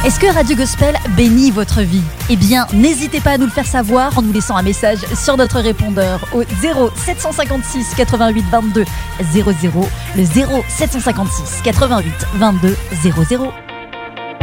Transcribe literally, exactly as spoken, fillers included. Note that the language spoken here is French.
Est-ce que Radio Gospel bénit votre vie? Eh bien, n'hésitez pas à nous le faire savoir en nous laissant un message sur notre répondeur au zéro sept cent cinquante-six quatre-vingt-huit vingt-deux zéro zéro, le zéro sept cent cinquante-six quatre-vingt-huit vingt-deux zéro zéro.